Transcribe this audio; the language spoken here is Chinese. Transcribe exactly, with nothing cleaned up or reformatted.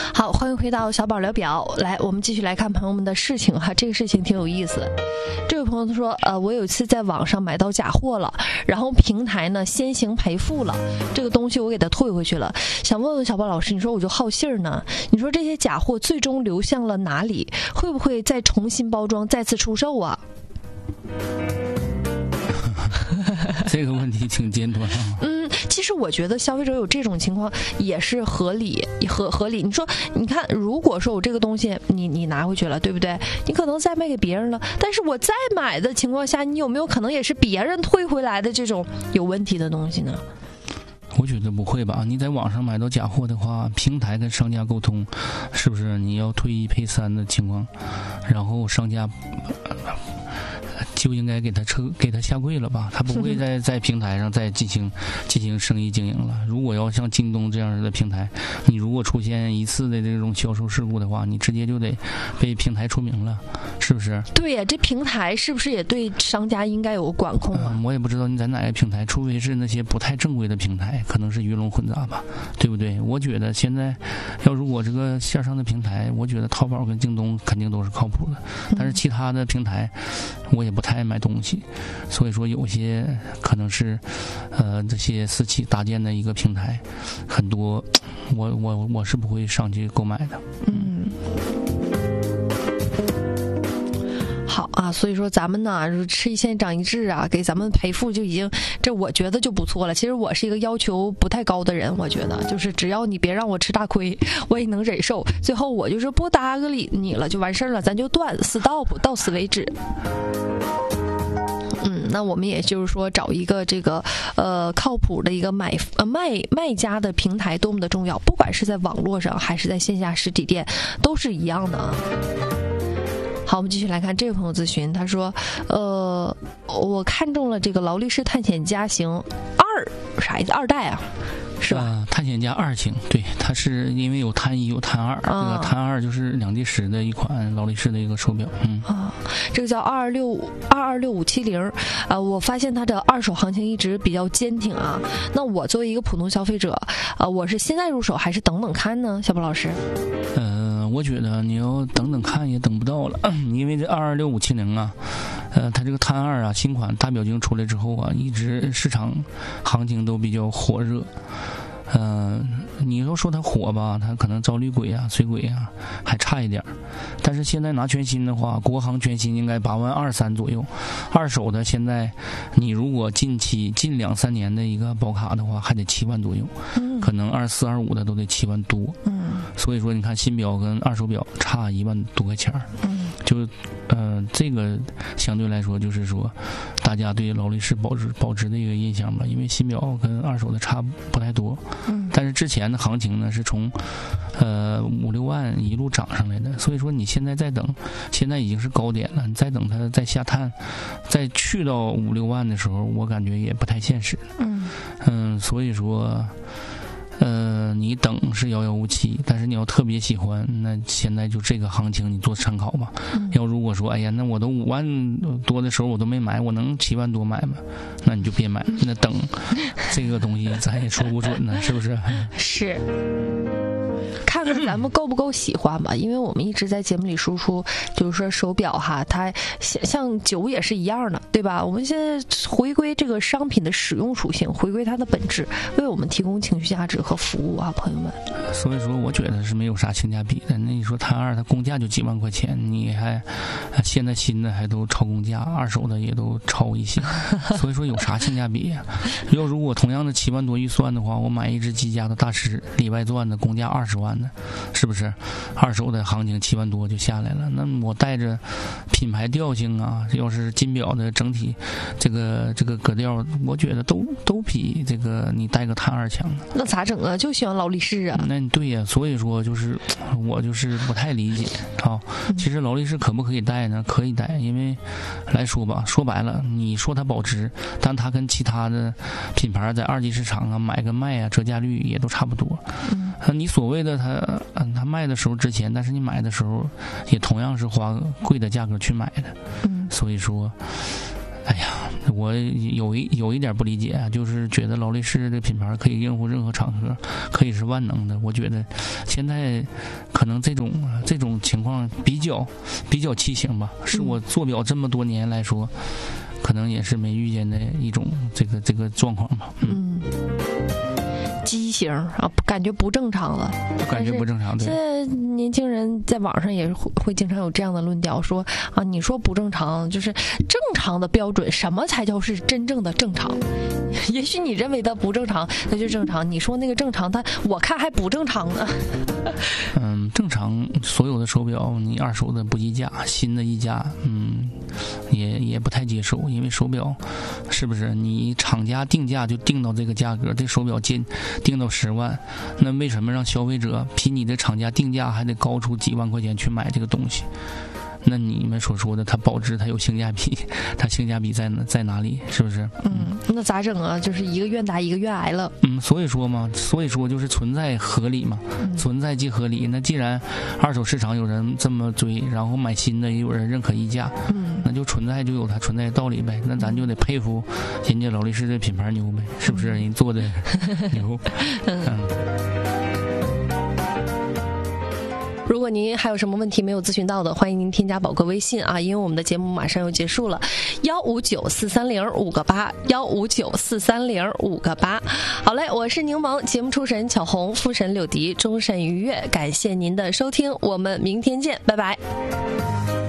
好，欢迎回到小宝聊表。来，我们继续来看朋友们的事情哈，这个事情挺有意思。这位朋友他说，呃，我有一次在网上买到假货了，然后平台呢先行赔付了，这个东西我给他退回去了。想问问小宝老师，你说我就好信儿呢，你说这些假货最终流向了哪里？会不会再重新包装，再次出售啊？ 这个问题挺尖端啊。 嗯，其实我觉得消费者有这种情况也是合理，合合理。你说，你看，如果说我这个东西你你拿回去了，对不对？你可能再卖给别人了，但是我再买的情况下，你有没有可能也是别人退回来的这种有问题的东西呢？ 我觉得不会吧？你在网上买到假货的话，平台跟商家沟通，是不是你要退一赔三的情况，然后商家就应该给他撤给他下跪了吧？他不会再在平台上再进行进行生意经营了。如果要像京东这样的平台，你如果出现一次的这种销售事故的话，你直接就得被平台除名了，是不是？ 对呀，这平台是不是也对商家应该有管控啊？ 嗯、我也不知道你在哪个平台，除非是那些不太正规的平台，可能是鱼龙混杂吧，对不对？我觉得现在要如果这个线上的平台，我觉得淘宝跟京东肯定都是靠谱的，但是其他的平台我也不太爱买东西，所以说有些可能是呃这些私企搭建的一个平台，很多我我我是不会上去购买的。 嗯，好啊，所以说咱们呢吃一堑长一智啊，给咱们赔付就已经，这我觉得就不错了。其实我是一个要求不太高的人，我觉得就是只要你别让我吃大亏，我也能忍受。最后我就是不搭个理你了就完事儿了，咱就断 stop 到此为止。嗯，那我们也就是说找一个这个呃靠谱的一个买呃卖卖家的平台多么的重要，不管是在网络上还是在线下实体店都是一样的啊。好，我们继续来看这位朋友咨询，他说，呃，我看中了这个劳力士探险家型二，啥意思？二代啊，是吧？ 呃、探险家二型，对，它是因为有探一有探二，这个探二就是两地时的一款劳力士的一个手表，嗯啊，这个叫二二六二二六五七零，呃，我发现它的二手行情一直比较坚挺啊。那我作为一个普通消费者，呃，我是现在入手还是等等看呢？小宝老师？ 呃。我觉得你要等等看也等不到了，因为这二二六五七零啊，呃，它这个探二啊，新款大表径出来之后啊，一直市场行情都比较火热。呃，你要说它火吧，它可能造绿轨啊、水轨啊还差一点，但是现在拿全新的话，国行全新应该八万二三左右，二手的现在你如果近期近两三年的一个保卡的话，还得七万左右，可能二四二五的都得七万多。嗯，所以说你看新表跟二手表差一万多块钱儿，嗯，就呃这个相对来说就是说，大家对劳力士保值保值的一个印象吧，因为新表跟二手的差不太多。嗯，但是之前的行情呢是从，呃五六万一路涨上来的，所以说你现在再等，现在已经是高点了，你再等它再下探，再去到五六万的时候，我感觉也不太现实。嗯嗯，所以说，呃，你等是遥遥无期，但是你要特别喜欢，那现在就这个行情你做参考吧。嗯、要如果说，哎呀，那我都五万多的时候我都没买，我能七万多买吗？那你就别买，那等这个东西咱也说不准呢，是不是？ 是。看看咱们够不够喜欢吧，因为我们一直在节目里输出，就是说手表哈，它像酒也是一样的，对吧？我们现在回归这个商品的使用属性，回归它的本质，为我们提供情绪价值和服务啊，朋友们。 所以说，我觉得是没有啥性价比的。那你说探二，它公价就几万块钱，你还现在新的还都超公价，二手的也都超一些，所以说有啥性价比呀？要如果同样的七万多预算的话，我买一只积家的大师里外钻的，公价二十万的，是不是？二手的行情七万多就下来了。那我带着品牌调性啊，要是金表的整体这个这个格调，我觉得都都比这个你带个探二强。 那咋整啊？就喜欢劳力士啊。 那对呀、啊，所以说就是我就是不太理解啊。其实劳力士可不可以带呢？可以带，因为来说吧，说白了，你说它保值，但它跟其他的品牌在二级市场啊买跟卖啊，折价率也都差不多。嗯，你所谓的它，它卖的时候值钱，但是你买的时候也同样是花贵的价格去买的。嗯，所以说，哎呀， 我有一有一点不理解啊，就是觉得劳力士的品牌可以应付任何场合，可以是万能的。我觉得现在可能这种这种情况比较比较畸形吧，是我做表这么多年来说，可能也是没遇见的一种这个这个状况吧。嗯。 畸形啊，感觉不正常了， 感觉不正常。对， 现在年轻人在网上也会会经常有这样的论调，说啊，你说不正常，就是正常的标准，什么才叫是真正的正常？也许你认为的不正常，那就正常。你说那个正常，但我看还不正常呢。 嗯，正常，所有的手表你二手的不计价，新的溢价，嗯，也也不太接受，因为手表是不是你厂家定价就定到这个价格，这手表进。定到十万，那为什么让消费者比你的厂家定价还得高出几万块钱去买这个东西？那你们所说的它保值，它有性价比，它性价比在哪在哪里？是不是？ 嗯，那咋整啊？就是一个愿打一个愿挨了。 嗯，所以说嘛，所以说就是存在合理嘛，嗯、存在即合理。那既然二手市场有人这么追，然后买新的也有人认可溢价，嗯，那就存在就有它存在的道理呗。那咱就得佩服人家劳力士的品牌牛呗，是不是？人做的牛，嗯。 如果您还有什么问题没有咨询到的，欢迎您添加宝哥微信啊，因为我们的节目马上要结束了，幺五九四三零五个八，幺五九四三零五个八。好嘞，我是柠檬，节目初审巧红，复审柳迪，终审愉悦，感谢您的收听，我们明天见，拜拜。